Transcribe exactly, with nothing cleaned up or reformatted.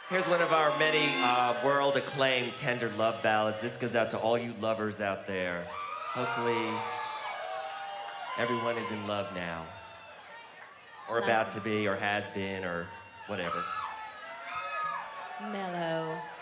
Here's one of our many uh, world-acclaimed tender love ballads. This goes out to all you lovers out there. Hopefully, everyone is in love now. Or about to be, or has been, or whatever. Mellow.